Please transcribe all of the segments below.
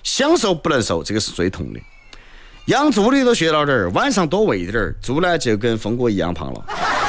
想瘦不能瘦，这个是最痛的。养猪的都学到点儿，晚上多喂点儿，猪呢就跟峰哥一样胖了，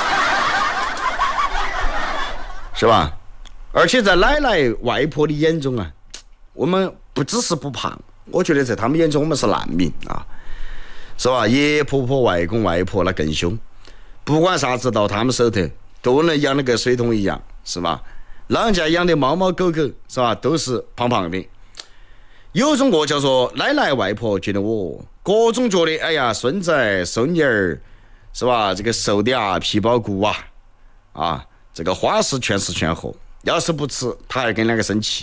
是吧？而且在奶奶外婆的眼中啊，我们不只是不胖，我觉得在他们眼中我们是难民啊，是吧？爷爷婆婆、外公外婆那更凶，不管啥子到他们手头都能养得跟水桶一样，是吧？老家养的猫猫狗狗，是吧？都是胖胖的。有种我叫做奶奶外婆觉得我，各种觉得哎呀孙子孙女儿，是吧？这个瘦的啊皮包骨啊，这个花式全是全合，要是不吃他还跟两个生气。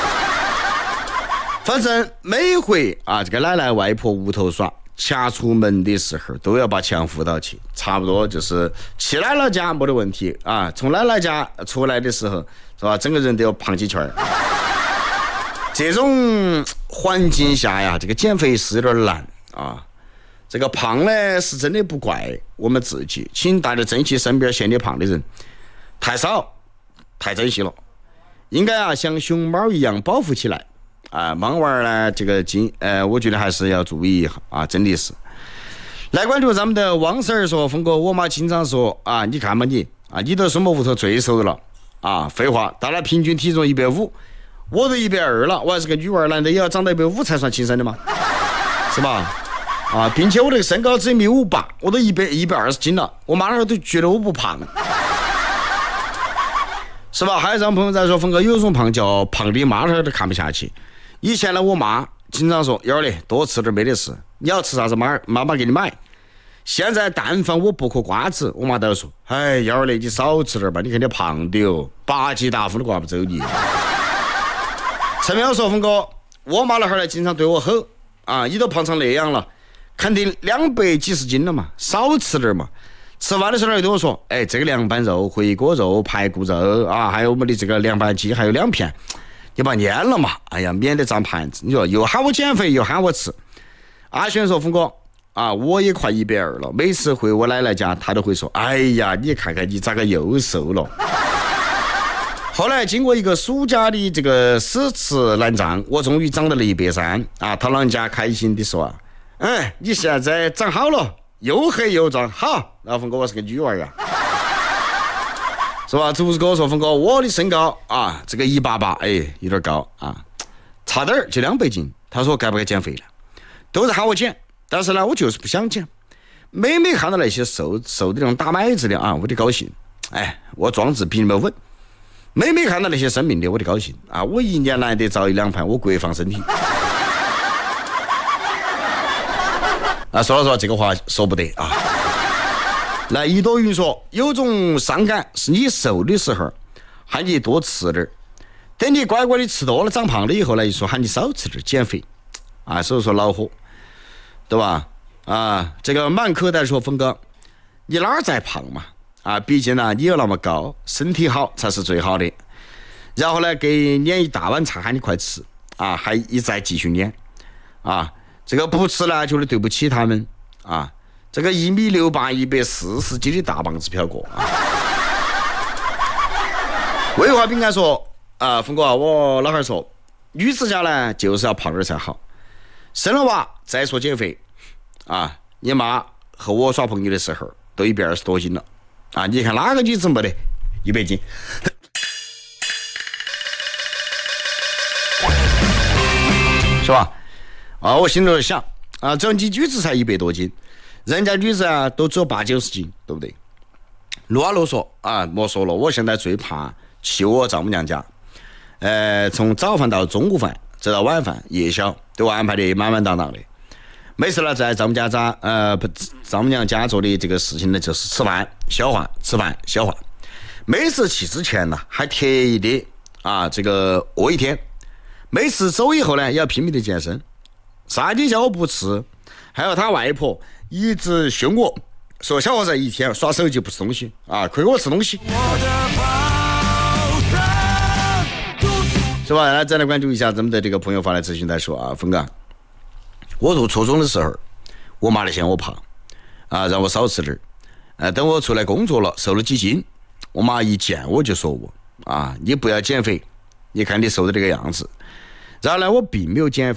反正每回啊这个奶奶外婆屋头耍，掐出门的时候都要把墙扶到起，差不多就是去奶奶家没得问题啊，从奶奶家出来的时候，是吧？整个人都要胖几圈。这种环境下呀，这个减肥是有点难啊。这个胖呢是真的不怪我们自己，请大家珍惜身边嫌你胖的人，太少太珍惜了，应该啊像熊猫一样保护起来啊。猫娃呢这个我觉得还是要注意一下啊，真的是。来关注咱们的王婶儿说，峰哥，我妈经常说啊，你看嘛你啊，你都是我们屋头最瘦的了啊。废话，大家平均体重150。我都120了，我还是个女娃，难道也要长到150才算亲生的吗？是吧？啊，并且我这个身高只有1.58，我都120斤了，我妈那儿都觉得我不胖，是吧？还有让朋友在说，峰哥有种胖叫胖的妈那儿都看不下去。以前呢，我妈经常说，幺儿嘞多吃点没得事，你要吃啥子妈妈给你买。现在但凡我剥颗瓜子，我妈都要说，哎，幺儿嘞你少吃点吧，你看你胖的哦，8级大夫都挂不走你。陈淼说，峰哥，我妈那会儿呢经常对我吼啊，你都胖成那样了，肯定200几十斤了嘛，少吃点嘛。吃饭的时候对我说，哎，这个凉拌肉、回锅肉、排骨肉啊，还有我们的这个凉拌鸡，还有2片，你把腌了嘛，哎呀，免得长盘子。你说又喊我减肥，又喊我吃。阿轩说，峰哥啊，我也快120了，每次回我奶奶家，她都会说，哎呀，你看看你咋个又瘦了。后来经过一个暑假的这个死吃烂胀，我终于长到了130啊！他老人家开心的说啊，你现在长好了，又黑又壮，好。然后峰哥，我是个女娃呀，是吧？竹子哥说，峰哥，我的身高啊，这个188，哎，有点高啊，差点就200斤。他说该不该减肥了？都是喊我减，但是呢，我就是不想减。每看到那些瘦的那种大麦子的啊，我就高兴。哎，我壮志比你们稳。每看到那些生病的，我就高兴啊！我1年难得造1-2盘，我国放身体。啊，说了说这个话说不得啊。来，一朵云说，有种伤感是你瘦的时候喊你多吃点，等你乖乖的吃多了长胖了以后呢，一说喊你少吃点减肥啊，所以说恼火，对吧？啊，这个满口袋说，峰哥，你哪儿在胖嘛？啊，毕竟呢，你有那么高，身体好才是最好的。然后呢，给撵一大碗茶，喊你快吃啊，还一再继续撵啊。这个不吃呢，觉得对不起他们啊。这个1.68米140斤的大棒子飘过啊。威化饼干说啊，峰哥，我老汉说，女子家呢就是要胖点才好，生了娃再说减肥啊。你妈和我耍朋友的时候都120多斤了。啊，你看哪个女子没得100斤？是吧？啊，我心里头想啊，只要你女子才100多斤，人家女子啊都只有80-90斤，对不对？撸啊撸说啊，莫说了，我现在最怕去我丈母娘家，从早饭到中午饭，直到晚饭、夜宵，都安排得满满当当的。每次呢，在丈母娘家做的这个事情呢，就是吃饭消化，吃饭消化。每次去之前呢，还特意的啊，这个饿一天。每次走以后呢，也要拼命的健身。啥你叫我不吃，还有他外婆一直凶我，说小伙子一天耍手机不吃东西啊，亏我吃东西。是吧？来，再来关注一下咱们的这个朋友发来咨询，他说啊，峰哥。我读初中的时候，我妈就嫌我胖啊，让我少吃点等我出来工作了，瘦了几斤，我妈一见我就说我啊，你不要减肥，你看你瘦的这个样子。然后呢，我并没有减肥。